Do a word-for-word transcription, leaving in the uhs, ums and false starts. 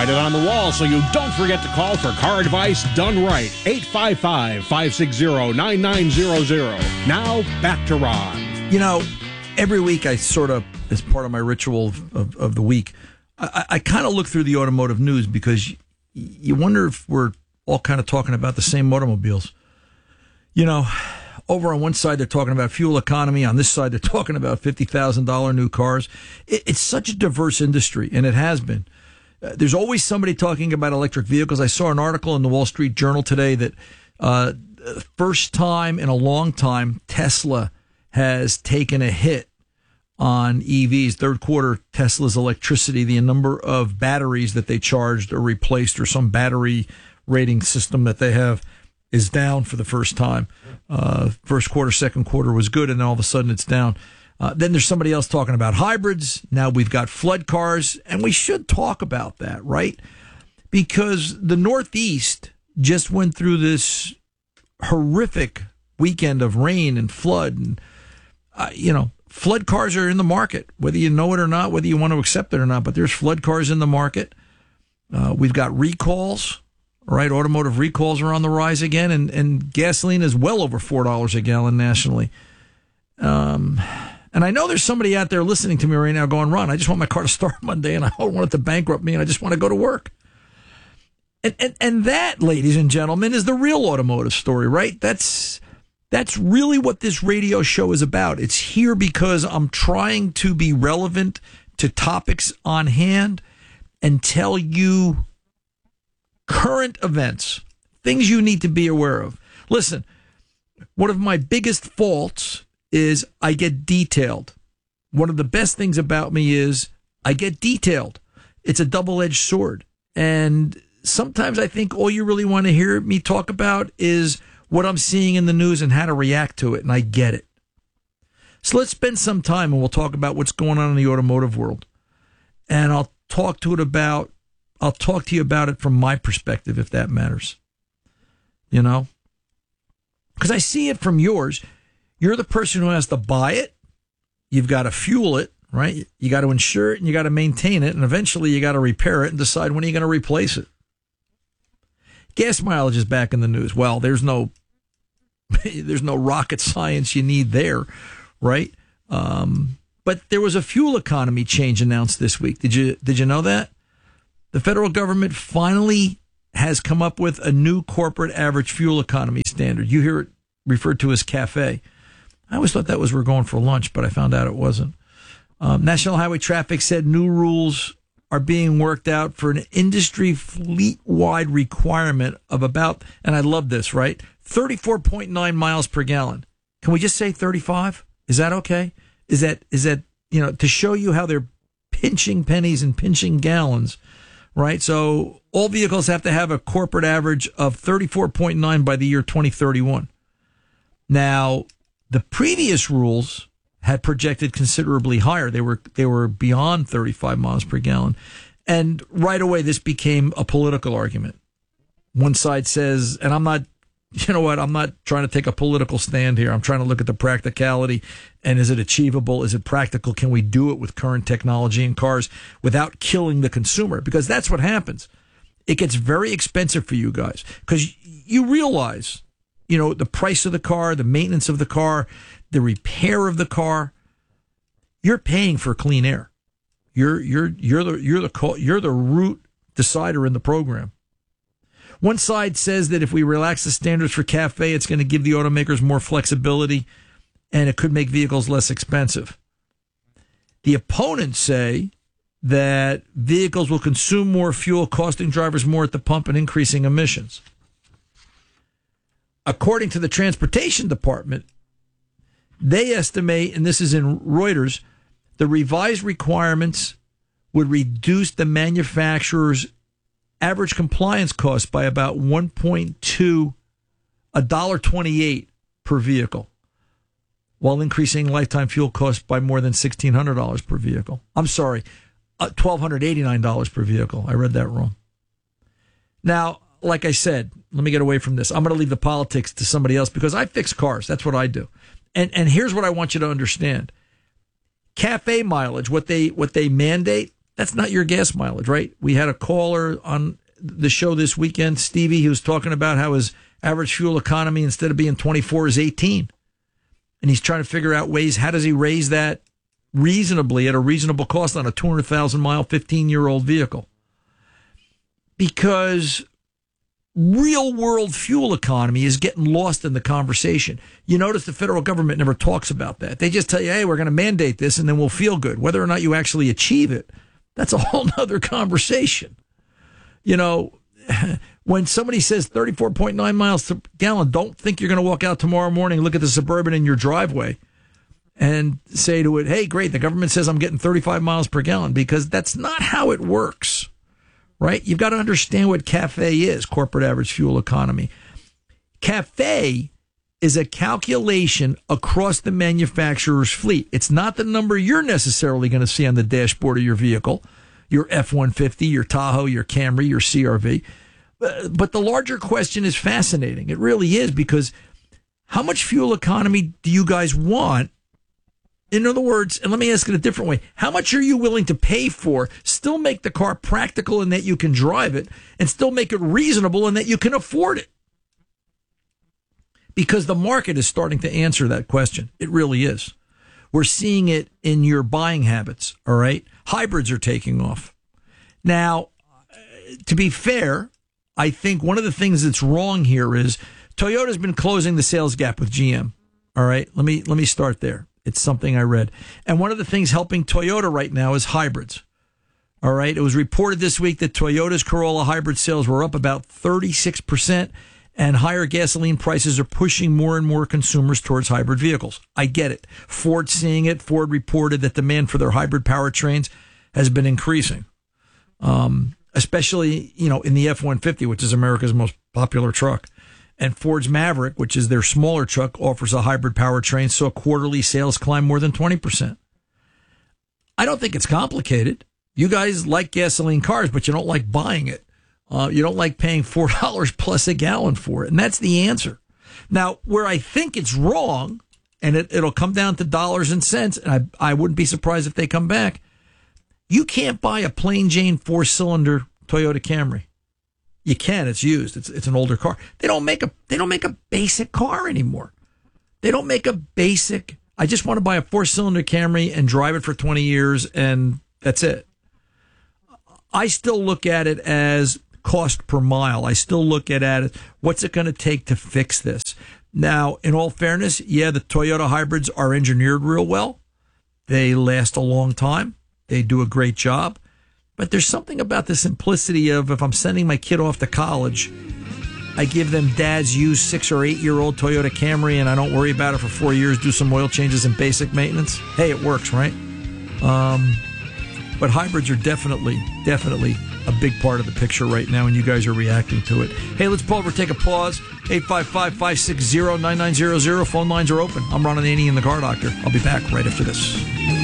write it on the wall so you don't forget to call for car advice done right. eight five five, five six zero, nine nine zero zero. Now, back to Ron. You know, every week I sort of, as part of my ritual of, of, of the week, I, I kind of look through the automotive news because you, you wonder if we're all kind of talking about the same automobiles. You know, over on one side, they're talking about fuel economy. On this side, they're talking about fifty thousand dollars new cars. It, it's such a diverse industry, and it has been. Uh, there's always somebody talking about electric vehicles. I saw an article in the Wall Street Journal today that uh, first time in a long time, Tesla has taken a hit on E Vs. Third quarter, Tesla's electricity, the number of batteries that they charged or replaced or some battery rating system that they have is down for the first time. Uh, first quarter, second quarter was good, and then all of a sudden it's down. Uh, then there's somebody else talking about hybrids. Now we've got flood cars, and we should talk about that, right? Because the Northeast just went through this horrific weekend of rain and flood. And, uh, you know, flood cars are in the market, whether you know it or not, whether you want to accept it or not, but there's flood cars in the market. Uh, we've got recalls. All right, automotive recalls are on the rise again, and, and gasoline is well over four dollars a gallon nationally. Um, and I know there's somebody out there listening to me right now going, Ron, I just want my car to start Monday, and I don't want it to bankrupt me, and I just want to go to work. And, and and that, ladies and gentlemen, is the real automotive story, right? That's that's really what this radio show is about. It's here because I'm trying to be relevant to topics on hand and tell you current events, things you need to be aware of. Listen, one of my biggest faults is I get detailed. One of the best things about me is I get detailed. It's a double-edged sword. And sometimes I think all you really want to hear me talk about is what I'm seeing in the news and how to react to it, and I get it. So let's spend some time and we'll talk about what's going on in the automotive world. And I'll talk to it about I'll talk to you about it from my perspective, if that matters. You know? Because I see it from yours. You're the person who has to buy it. You've got to fuel it, right? You got to insure it and you got to maintain it. And eventually you got to repair it and decide when are you going to replace it. Gas mileage is back in the news. Well, there's no, there's no rocket science you need there, right? Um, but there was a fuel economy change announced this week. Did you, did you know that? The federal government finally has come up with a new corporate average fuel economy standard. You hear it referred to as CAFE. I always thought that was we're going for lunch, but I found out it wasn't. Um, National Highway Traffic said new rules are being worked out for an industry fleet-wide requirement of about, and I love this, right, thirty-four point nine miles per gallon. Can we just say thirty-five? Is that okay? Is that, is that, you know, to show you how they're pinching pennies and pinching gallons, right? So all vehicles have to have a corporate average of thirty-four point nine by the year twenty thirty-one. Now, the previous rules had projected considerably higher. They were they were beyond thirty-five miles per gallon. And right away, this became a political argument. One side says, and I'm not, you know what, I'm not trying to take a political stand here. I'm trying to look at the practicality. And is it achievable? Is it practical? Can we do it with current technology in cars without killing the consumer? Because that's what happens. It gets very expensive for you guys because you realize, you know, the price of the car, the maintenance of the car, the repair of the car. You're paying for clean air. You're you're you're the you're the you're the root decider in the program. One side says that if we relax the standards for CAFE, it's going to give the automakers more flexibility and it could make vehicles less expensive. The opponents say that vehicles will consume more fuel, costing drivers more at the pump and increasing emissions. According to the Transportation Department, they estimate, and this is in Reuters, the revised requirements would reduce the manufacturer's average compliance cost by about one point two, one dollar twenty-eight per vehicle, while increasing lifetime fuel costs by more than sixteen hundred dollars per vehicle. I'm sorry, uh, one thousand two hundred eighty-nine dollars per vehicle. I read that wrong. Now, like I said, let me get away from this. I'm going to leave the politics to somebody else because I fix cars. That's what I do. And and here's what I want you to understand. CAFE mileage, what they what they mandate, that's not your gas mileage, right? We had a caller on the show this weekend, Stevie, he was talking about how his average fuel economy, instead of being twenty-four, is eighteen. And he's trying to figure out ways, how does he raise that reasonably at a reasonable cost on a two hundred thousand mile, fifteen-year-old vehicle? Because real-world fuel economy is getting lost in the conversation. You notice the federal government never talks about that. They just tell you, hey, we're going to mandate this, and then we'll feel good. Whether or not you actually achieve it, that's a whole other conversation. You know, when somebody says thirty-four point nine miles per gallon, don't think you're going to walk out tomorrow morning, look at the Suburban in your driveway, and say to it, hey, great, the government says I'm getting thirty-five miles per gallon, because that's not how it works, right? You've got to understand what CAFE is, corporate average fuel economy. CAFE is a calculation across the manufacturer's fleet. It's not the number you're necessarily going to see on the dashboard of your vehicle, your F one fifty, your Tahoe, your Camry, your C R V. But the larger question is fascinating. It really is, because how much fuel economy do you guys want? In other words, and let me ask it a different way, how much are you willing to pay for, still make the car practical in that you can drive it, and still make it reasonable in that you can afford it? Because the market is starting to answer that question. It really is. We're seeing it in your buying habits, all right? Hybrids are taking off. Now, to be fair, I think one of the things that's wrong here is Toyota's been closing the sales gap with G M, all right? Let me let me start there. It's something I read. And one of the things helping Toyota right now is hybrids, all right? It was reported this week that Toyota's Corolla hybrid sales were up about thirty-six percent, and higher gasoline prices are pushing more and more consumers towards hybrid vehicles. I get it. Ford's seeing it. Ford reported that demand for their hybrid powertrains has been increasing, um, especially, you know, in the F one fifty, which is America's most popular truck. And Ford's Maverick, which is their smaller truck, offers a hybrid powertrain, so quarterly sales climb more than twenty percent. I don't think it's complicated. You guys like gasoline cars, but you don't like buying it. Uh, you don't like paying four dollars plus a gallon for it. And that's the answer. Now, where I think it's wrong, and it, it'll come down to dollars and cents, and I, I wouldn't be surprised if they come back, you can't buy a plain Jane four-cylinder Toyota Camry. You can. It's used. It's it's an older car. They don't make a they don't make a basic car anymore. They don't make a basic. I just want to buy a four-cylinder Camry and drive it for twenty years, and that's it. I still look at it as cost per mile. I still look at it as what's it going to take to fix this. Now, in all fairness, yeah, the Toyota hybrids are engineered real well. They last a long time. They do a great job. But there's something about the simplicity of, if I'm sending my kid off to college, I give them dad's used six or eight year old Toyota Camry, and I don't worry about it for four years, do some oil changes and basic maintenance. Hey, it works, right? Um, but hybrids are definitely, definitely a big part of the picture right now, and you guys are reacting to it. Hey, let's pull over, take a pause. eight five five, five six zero, nine nine zero zero. Phone lines are open. I'm Ron Ananian, the Car Doctor. I'll be back right after this.